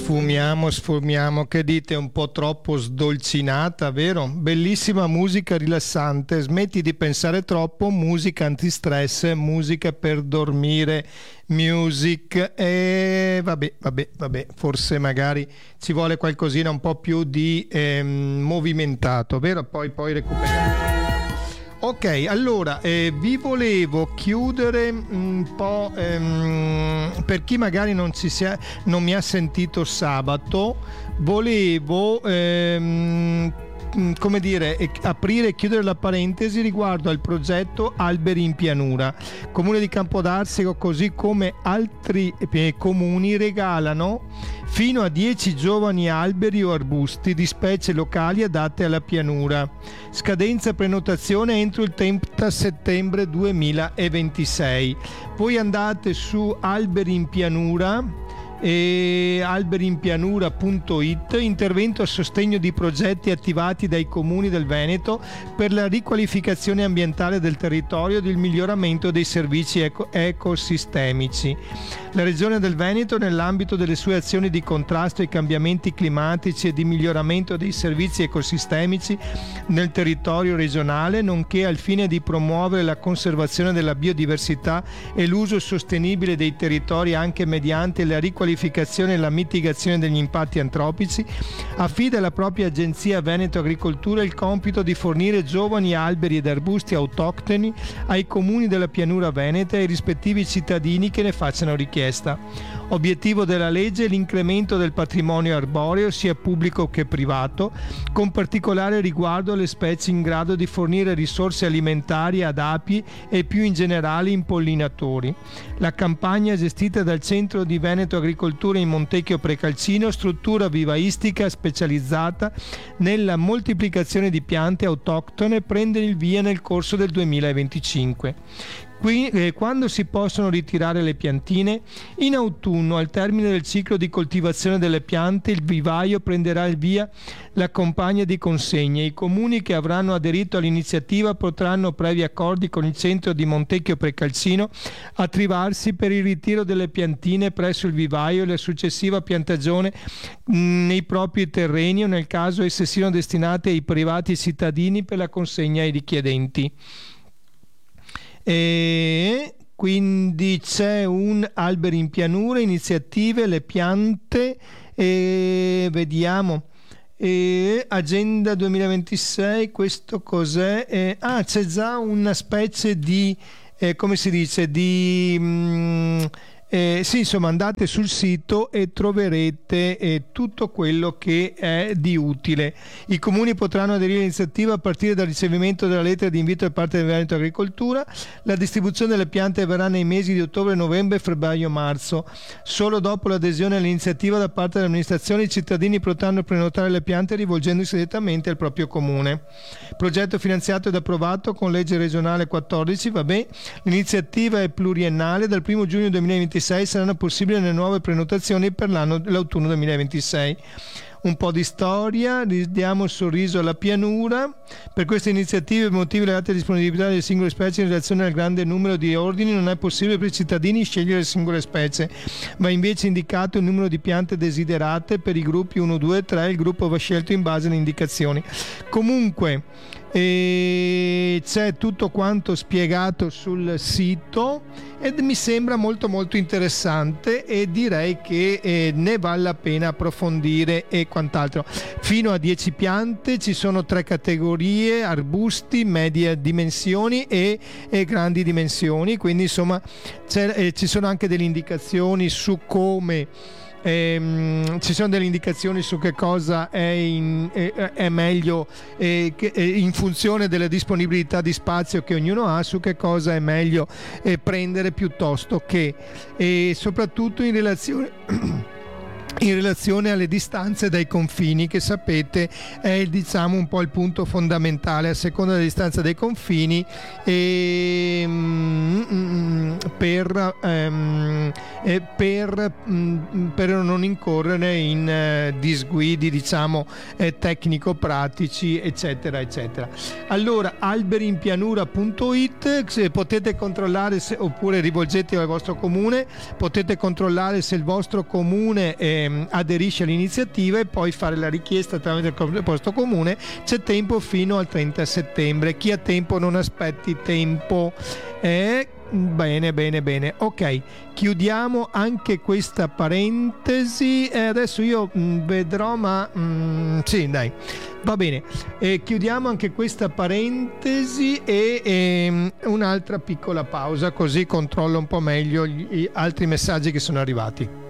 Sfumiamo, che dite, un po' troppo sdolcinata, vero? Bellissima musica rilassante, smetti di pensare troppo, musica antistress, musica per dormire, music, e vabbè, forse magari ci vuole qualcosina un po' più di movimentato, vero? Poi recuperiamo. Ok, allora vi volevo chiudere un po', per chi magari non mi ha sentito sabato, volevo aprire e chiudere la parentesi riguardo al progetto Alberi in Pianura. Comune di Campodarsego, così come altri comuni, regalano fino a 10 giovani alberi o arbusti di specie locali adatte alla pianura. Scadenza prenotazione entro il 30 settembre 2026. Voi andate su Alberi in Pianura e alberinpianura.it, intervento a sostegno di progetti attivati dai comuni del Veneto per la riqualificazione ambientale del territorio ed il miglioramento dei servizi ecosistemici. La Regione del Veneto, nell'ambito delle sue azioni di contrasto ai cambiamenti climatici e di miglioramento dei servizi ecosistemici nel territorio regionale, nonché al fine di promuovere la conservazione della biodiversità e l'uso sostenibile dei territori anche mediante la riqualificazione e la mitigazione degli impatti antropici, affida alla propria agenzia Veneto Agricoltura il compito di fornire giovani alberi ed arbusti autoctoni ai comuni della pianura veneta e ai rispettivi cittadini che ne facciano richiesta. Obiettivo della legge è l'incremento del patrimonio arboreo sia pubblico che privato, con particolare riguardo alle specie in grado di fornire risorse alimentari ad api e più in generale impollinatori. La campagna, gestita dal Centro di Veneto Agricoltura in Montecchio Precalcino, struttura vivaistica specializzata nella moltiplicazione di piante autoctone, prende il via nel corso del 2025. Quando si possono ritirare le piantine? In autunno, al termine del ciclo di coltivazione delle piante, il vivaio prenderà il via la campagna di consegne. I comuni che avranno aderito all'iniziativa potranno, previ accordi con il centro di Montecchio Precalcino, attivarsi per il ritiro delle piantine presso il vivaio e la successiva piantagione nei propri terreni, o nel caso esse siano destinate ai privati cittadini per la consegna ai richiedenti. E quindi c'è un Alberi in Pianura, iniziative, le piante, e vediamo, agenda 2026, questo cos'è? C'è già una specie di come si dice, sì, insomma, andate sul sito e troverete tutto quello che è di utile. I comuni potranno aderire all'iniziativa a partire dal ricevimento della lettera di invito da parte del Veneto Agricoltura. La distribuzione delle piante avverrà nei mesi di ottobre, novembre, febbraio, marzo. Solo dopo l'adesione all'iniziativa da parte dell'amministrazione i cittadini potranno prenotare le piante rivolgendosi direttamente al proprio comune. Progetto finanziato ed approvato con legge regionale 14, l'iniziativa è pluriennale. Dal 1 giugno 2026 saranno possibili le nuove prenotazioni per l'autunno 2026. Un po' di storia, diamo il sorriso alla pianura. Per queste iniziative, per motivi legati alla disponibilità delle singole specie in relazione al grande numero di ordini, non è possibile per i cittadini scegliere le singole specie. Va invece indicato il numero di piante desiderate per i gruppi 1, 2, 3. Il gruppo va scelto in base alle indicazioni. Comunque, c'è tutto quanto spiegato sul sito ed mi sembra molto molto interessante, e direi che ne vale la pena approfondire e quant'altro. Fino a 10 piante, ci sono 3 categorie: arbusti, medie dimensioni e grandi dimensioni, quindi insomma ci sono anche delle indicazioni su come ci sono delle indicazioni su che cosa è meglio in funzione della disponibilità di spazio che ognuno ha, su che cosa è meglio prendere piuttosto che, e soprattutto in relazione alle distanze dai confini, che sapete è, diciamo, un po' il punto fondamentale. A seconda della distanza dai confini per non incorrere in disguidi, diciamo, tecnico-pratici, eccetera eccetera. Allora, alberinpianura.it, potete controllare oppure rivolgetevi al vostro comune, potete controllare se il vostro comune aderisce all'iniziativa e poi fare la richiesta tramite il posto comune. C'è tempo fino al 30 settembre. Chi ha tempo non aspetti tempo. Bene. Ok, chiudiamo anche questa parentesi. Adesso io vedrò, ma sì, dai, va bene. Chiudiamo anche questa parentesi e un'altra piccola pausa, così controllo un po' meglio gli altri messaggi che sono arrivati.